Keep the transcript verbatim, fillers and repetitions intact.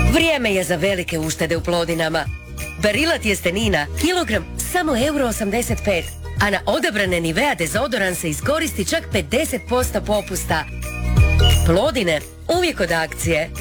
Vrijeme je za velike uštede u Plodinama. Barilla tjestenina, kilogram samo euro osamdeset pet, a na odabrane Nivea dezodoran se iskoristi čak pedeset posto popusta. Plodine, uvijek od akcije.